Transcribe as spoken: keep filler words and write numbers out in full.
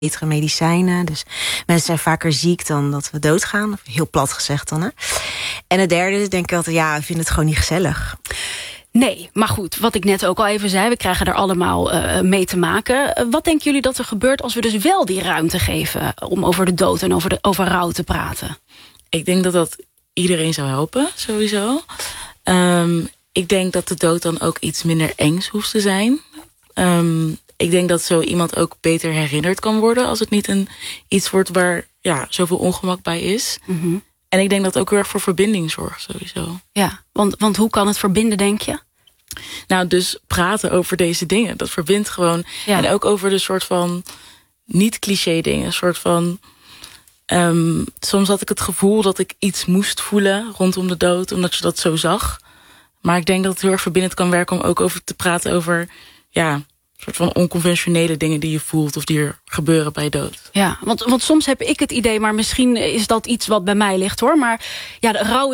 betere medicijnen. Dus mensen zijn vaker ziek dan dat we doodgaan. Heel plat gezegd dan, hè. En het derde is denk ik altijd, ja, we vinden het gewoon niet gezellig. Nee, maar goed, wat ik net ook al even zei, we krijgen er allemaal uh, mee te maken. Uh, wat denken jullie dat er gebeurt als we dus wel die ruimte geven om over de dood en over, de, over rouw te praten? Ik denk dat dat iedereen zou helpen, sowieso. Um, ik denk dat de dood dan ook iets minder engs hoeft te zijn. Um, ik denk dat zo iemand ook beter herinnerd kan worden als het niet een iets wordt waar ja, zoveel ongemak bij is. Mm-hmm. En ik denk dat het ook heel erg voor verbinding zorgt, sowieso. Ja, want, want hoe kan het verbinden, denk je? Nou, dus praten over deze dingen, dat verbindt gewoon. Ja. En ook over de soort van niet-cliché dingen. Een soort van Um, soms had ik het gevoel dat ik iets moest voelen rondom de dood, omdat je dat zo zag. Maar ik denk dat het heel erg verbindend kan werken om ook over te praten over ja, een soort van onconventionele dingen die je voelt of die er gebeuren bij dood. Ja, want, want soms heb ik het idee, maar misschien is dat iets wat bij mij ligt, hoor. Maar ja, de rouw